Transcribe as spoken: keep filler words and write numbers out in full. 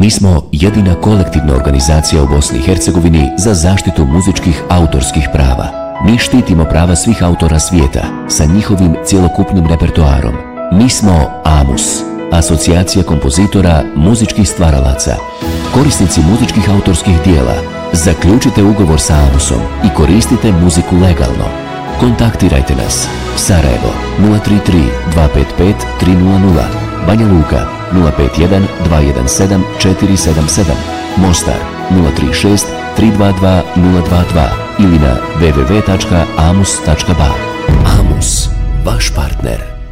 Mi smo jedina kolektivna organizacija u Bosni i Hercegovini za zaštitu muzičkih autorskih prava. Mi štitimo prava svih autora svijeta sa njihovim cjelokupnim repertoarom. Mi smo AMUS, Asocijacija kompozitora muzičkih stvaralaca. Korisnici muzičkih autorskih dijela, zaključite ugovor sa AMUSom i koristite muziku legalno. Kontaktirajte nas. Sarajevo nula tri tri dva pet pet tri nula nula, Banja Luka nula pet jedan dva jedan sedam četiri sedam sedam, Mostar nula tri šest tri dva dva nula dva dva ili na w w w tačka amus tačka ba. AMUS, vaš partner.